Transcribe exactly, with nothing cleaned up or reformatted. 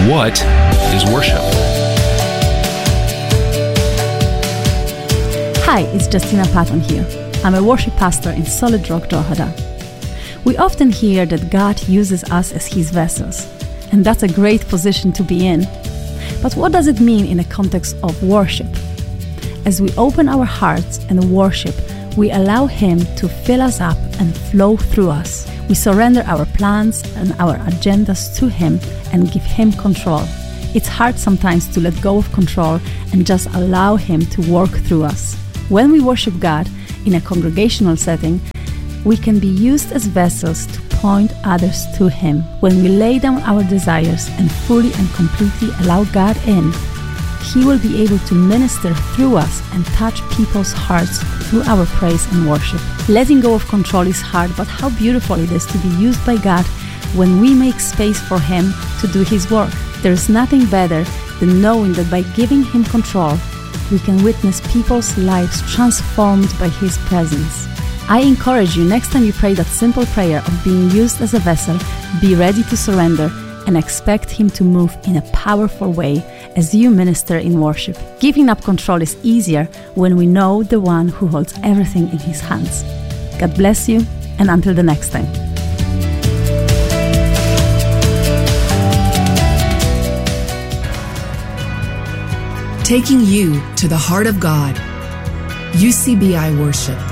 What is worship? Hi, it's Justina Patton here. I'm a worship pastor in Solid Rock, Drogheda. We often hear that God uses us as His vessels, and that's a great position to be in. But what does it mean in the context of worship? As we open our hearts and worship, we allow Him to fill us up and flow through us. We surrender our plans and our agendas to Him and give Him control. It's hard sometimes to let go of control and just allow Him to work through us. When we worship God in a congregational setting, we can be used as vessels to point others to Him. When we lay down our desires and fully and completely allow God in, He will be able to minister through us and touch people's hearts through our praise and worship. Letting go of control is hard, but how beautiful it is to be used by God when we make space for Him to do His work. There is nothing better than knowing that by giving Him control, we can witness people's lives transformed by His presence. I encourage you, next time you pray that simple prayer of being used as a vessel, be ready to surrender and expect Him to move in a powerful way as you minister in worship. Giving up control is easier when we know the one who holds everything in His hands. God bless you, and until the next time. Taking you to the heart of God. U C B I Worship.